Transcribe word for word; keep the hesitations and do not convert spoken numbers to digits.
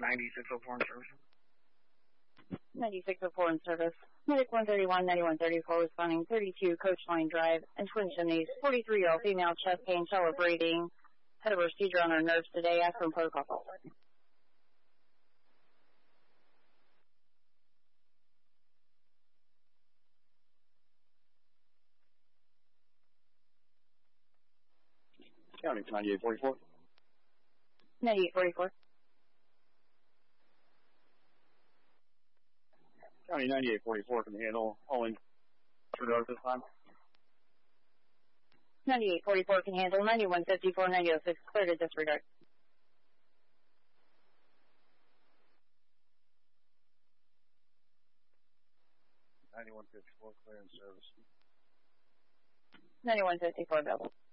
ninety-six oh four in service. ninety-six oh four in service. Medic one thirty-one, ninety-one thirty-four responding thirty-two Coach Line Drive and Twin Chimneys. forty-three-year-old female chest pain, shallow breathing. Had a procedure on her nerves today. Ask for protocol. County ninety-eight forty-four. ninety-eight forty-four. County ninety-eight forty-four can handle all in disregard this time. ninety-eight forty-four can handle ninety-one fifty-four, ninety oh six, clear to disregard. ninety-one fifty-four clear in service. ninety-one fifty-four available.